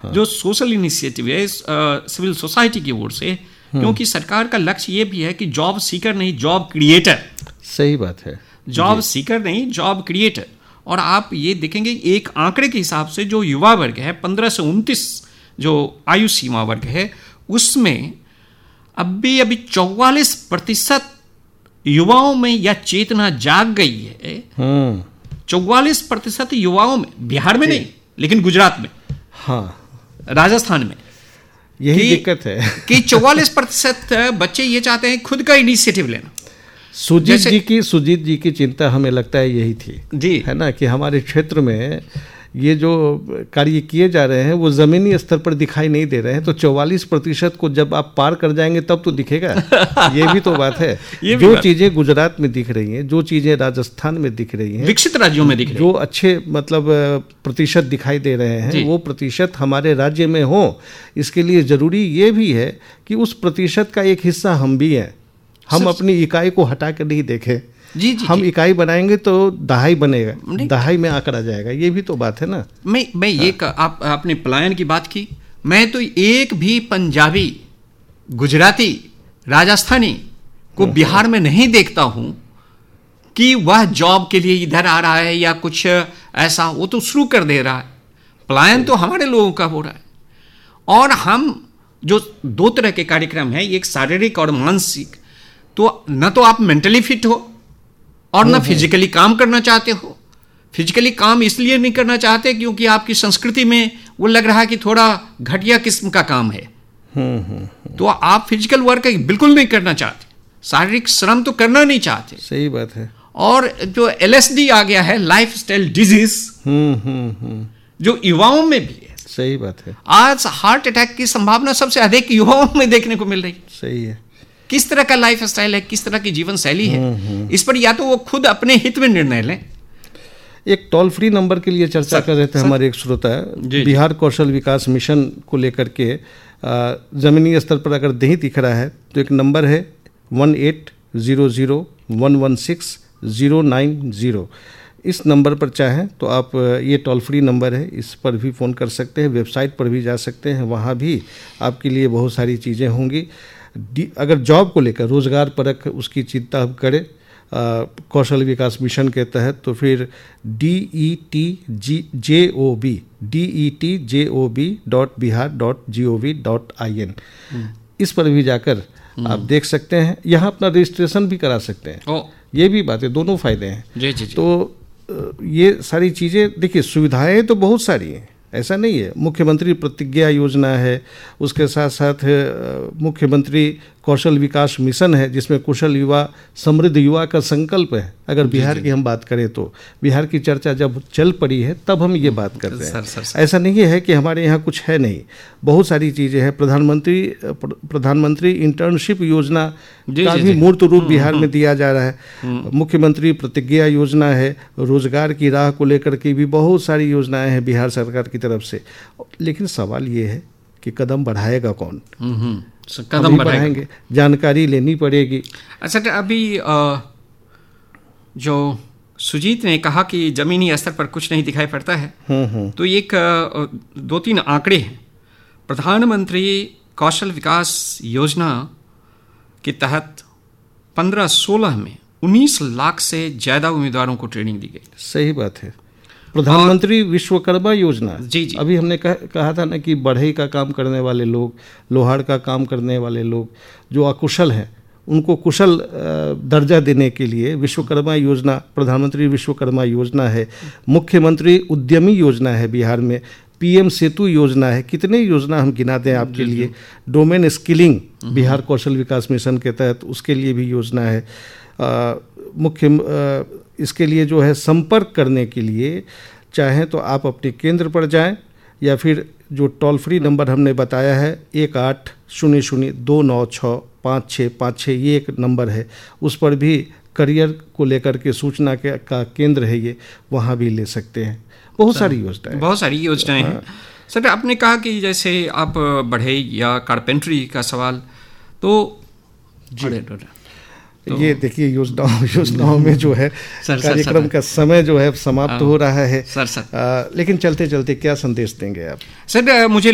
जो social initiative है civil society की ओर से, क्योंकि सरकार का लक्ष्य ये भी है कि जॉब सीकर नहीं, जॉब क्रिएटर। सही बात है, जॉब सीकर नहीं, जॉब क्रिएटर। और आप ये देखेंगे एक आंकड़े के हिसाब से जो युवा वर्ग है 15 से 29 जो आयु सीमा वर्ग है, उसमें अभी 44% युवाओं में यह चेतना जाग गई है। 44% युवाओं में, बिहार में नहीं लेकिन गुजरात में, हाँ, राजस्थान में, यही दिक्कत है कि 44% बच्चे ये चाहते हैं खुद का इनिशिएटिव लेना। सुजीत जी की चिंता हमें लगता है यही थी जी, है ना, कि हमारे क्षेत्र में ये जो कार्य किए जा रहे हैं वो ज़मीनी स्तर पर दिखाई नहीं दे रहे हैं, तो 44% को जब आप पार कर जाएंगे तब तो दिखेगा। ये भी तो बात है। जो चीज़ें गुजरात में दिख रही हैं, जो चीज़ें राजस्थान में दिख रही हैं, विकसित राज्यों में दिख रही हैं, जो अच्छे मतलब प्रतिशत दिखाई दे रहे हैं, वो प्रतिशत हमारे राज्य में हो, इसके लिए ज़रूरी ये भी है कि उस प्रतिशत का एक हिस्सा हम भी हैं। हम अपनी इकाई को हटा कर नहीं देखें। जी, हम इकाई बनाएंगे तो दहाई बनेगा, दहाई में आंकड़ा जाएगा। ये भी तो बात है ना। मैं ये आपने पलायन की बात की, मैं तो एक भी पंजाबी, गुजराती, राजस्थानी को बिहार में नहीं देखता हूं कि वह जॉब के लिए इधर आ रहा है या कुछ ऐसा, वो तो शुरू कर दे रहा है। पलायन तो हमारे लोगों का हो रहा है। और हम जो 2 तरह के कार्यक्रम हैं, एक शारीरिक और मानसिक, तो न तो आप मेंटली फिट हो और ना फिजिकली काम करना चाहते हो। फिजिकली काम इसलिए नहीं करना चाहते क्योंकि आपकी संस्कृति में वो लग रहा है कि थोड़ा घटिया किस्म का काम है। तो आप फिजिकल वर्क बिल्कुल नहीं करना चाहते, शारीरिक श्रम तो करना नहीं चाहते। सही बात है। और जो LSD आ गया है, लाइफ स्टाइल डिजीज, जो युवाओं में भी है। सही बात है। आज हार्ट अटैक की संभावना सबसे अधिक युवाओं में देखने को मिल रही। सही है। किस तरह का लाइफ स्टाइल है, किस तरह की जीवन शैली है, इस पर या तो वो खुद अपने हित में निर्णय लें। एक टोल फ्री नंबर के लिए चर्चा कर रहे थे हमारे एक श्रोता, बिहार कौशल विकास मिशन को लेकर के ज़मीनी स्तर पर अगर नहीं दिख रहा है तो एक नंबर है 1800-116-090। इस नंबर पर चाहें तो आप, ये टोल फ्री नंबर है, इस पर भी फ़ोन कर सकते हैं। वेबसाइट पर भी जा सकते हैं, वहाँ भी आपके लिए बहुत सारी चीज़ें होंगी। अगर जॉब को लेकर रोज़गार परख उसकी चिंता हम करें कौशल विकास मिशन के तहत, तो फिर DETJOB.bihar.gov.in इस पर भी जाकर आप देख सकते हैं। यहाँ अपना रजिस्ट्रेशन भी करा सकते हैं। ये भी बात है, दोनों फायदे हैं। जी। तो ये सारी चीज़ें, देखिए सुविधाएं तो बहुत सारी हैं, ऐसा नहीं है। मुख्यमंत्री प्रतिज्ञा योजना है, उसके साथ साथ मुख्यमंत्री कौशल विकास मिशन है, जिसमें कुशल युवा समृद्ध युवा का संकल्प है। अगर बिहार की हम बात करें तो बिहार की चर्चा जब चल पड़ी है तब हम ये बात कर रहे हैं। ऐसा नहीं है कि हमारे यहाँ कुछ है नहीं, बहुत सारी चीज़ें हैं। प्रधानमंत्री इंटर्नशिप योजना का भी मूर्त रूप बिहार में दिया जा रहा है। मुख्यमंत्री प्रतिज्ञा योजना है, रोजगार की राह को लेकर के भी बहुत सारी योजनाएं हैं बिहार सरकार की तरफ से। लेकिन सवाल ये है कि कदम बढ़ाएगा कौन? कदम बढ़ाएंगे, जानकारी लेनी पड़ेगी। अच्छा, अभी जो सुजीत ने कहा कि जमीनी स्तर पर कुछ नहीं दिखाई पड़ता है, तो एक 2-3 आंकड़े हैं। प्रधानमंत्री कौशल विकास योजना के तहत 15-16 में 19 लाख से ज़्यादा उम्मीदवारों को ट्रेनिंग दी गई। सही बात है। प्रधानमंत्री विश्वकर्मा योजना, जी। अभी हमने कहा था ना कि बढ़ई का काम करने वाले लोग, लोहार का काम करने वाले लोग जो अकुशल हैं, उनको कुशल दर्जा देने के लिए विश्वकर्मा योजना, प्रधानमंत्री विश्वकर्मा योजना है। मुख्यमंत्री उद्यमी योजना है बिहार में, PM सेतु योजना है। कितने योजना हम गिना दें आपके लिए। डोमेन स्किलिंग बिहार कौशल विकास मिशन के तहत, उसके लिए भी योजना है। इसके लिए जो है संपर्क करने के लिए चाहें तो आप अपने केंद्र पर जाएं, या फिर जो टोल फ्री नंबर हमने बताया है 1800-296-5656, ये एक नंबर है, उस पर भी करियर को लेकर के सूचना का केंद्र है ये, वहाँ भी ले सकते हैं। बहुत सारी योजनाएं हैं। सर, आपने कहा कि जैसे आप बढ़ई या कारपेंटरी का सवाल, तो ये देखिए योजनाओं में जो है कार्यक्रम का समय जो है समाप्त हो रहा है। लेकिन चलते चलते क्या संदेश देंगे आप? सर, मुझे